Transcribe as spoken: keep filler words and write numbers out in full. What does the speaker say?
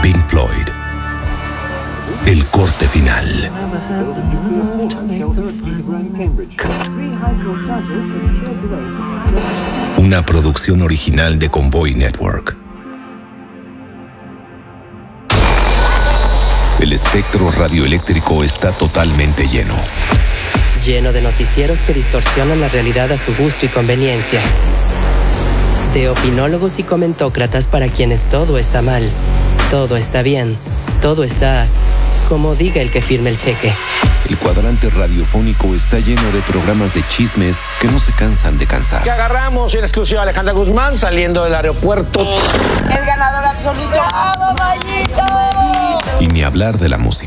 Pink Floyd. El corte final. Una producción original de Convoy Network. El espectro radioeléctrico está totalmente lleno. Lleno de noticieros que distorsionan la realidad a su gusto y conveniencia. De opinólogos y comentócratas para quienes todo está mal, todo está bien, todo está como diga el que firme el cheque. El cuadrante radiofónico está lleno de programas de chismes que no se cansan de cansar. Que agarramos en exclusiva a Alejandra Guzmán saliendo del aeropuerto. El ganador absoluto. ¡Bravo, Mayito! Y ni hablar de la música.